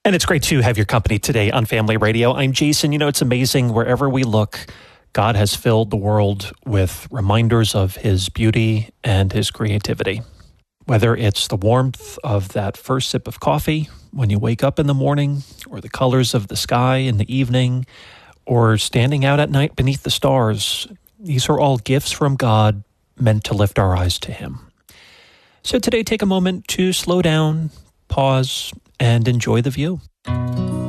And it's great to have your company today on Family Radio. I'm Jason. You know, it's amazing. Wherever we look, God has filled the world with reminders of his beauty and his creativity. Whether it's the warmth of that first sip of coffee when you wake up in the morning, or the colors of the sky in the evening, or standing out at night beneath the stars, these are all gifts from God meant to lift our eyes to him. So today, take a moment to slow down, pause, and enjoy the view.